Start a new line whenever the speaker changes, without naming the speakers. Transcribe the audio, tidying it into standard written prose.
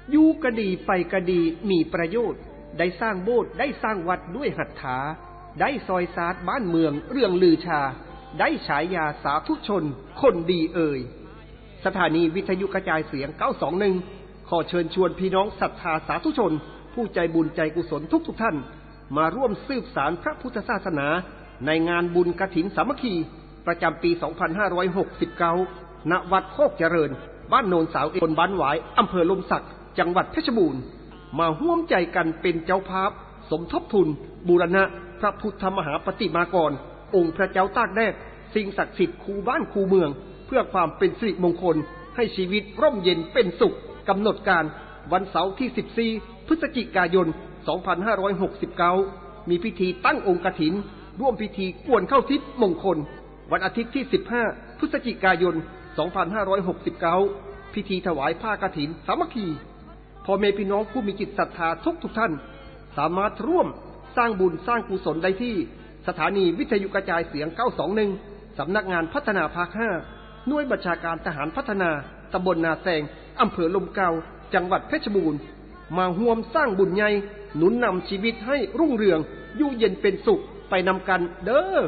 อยู่ก็ดีไปก็ดีมีประโยชน์ได้สร้างโบสถ์ได้สร้างวัดด้วยหัตถาได้ซอยซาดบ้านเมืองเรื่องลือชาได้ฉายาสาธุชนคนดีเอ่ยสถานีวิทยุกระจายเสียง921ขอเชิญชวนพี่น้องศรัทธาสาธุชนผู้ใจบุญใจกุศลทุกท่านมาร่วมสืบสานพระพุทธศาสนาในงานบุญกฐินสามัคคีประจำปี 2569 ณ วัดโคกเจริญบ้านโนนสาวเอกบ้านหวายอำเภอลมศักดิ์จังหวัดเพชรบูรณ์มาร่วมใจกันเป็นเจ้าภาพสมทบทุนบูรณะพระพุทธมหาปฏิมากรองค์พระเจ้าตากแดดสิ่งศักดิ์สิทธิ์คูบ้านคูเมืองเพื่อความเป็นสิริมงคลให้ชีวิตร่มเย็นเป็นสุขกำหนดการวันเสาร์ที่ 14 พฤศจิกายน 2569 มีพิธีตั้งองค์กฐินร่วมพิธีกวนเข้าทิศมงคลวันอาทิตย์ที่ 15 พฤศจิกายน 2569 พิธีถวายผ้ากฐินสามัคคีพ่อแม่พี่น้องผู้มีจิตศรัทธาทุกท่านสามารถร่วมสร้างบุญสร้างกุศลได้ที่สถานีวิทยุกระจายเสียง921สำนักงานพัฒนาภาค 5 หน่วยบัญชาการทหารพัฒนาตำบลนาแซงอำเภอลมเก่าจังหวัดเพชรบูรณ์มาร่วมสร้างบุญใหญ่หนุนนำชีวิตให้รุ่งเรืองอยู่เย็นเป็นสุขไปนำกันเด้อ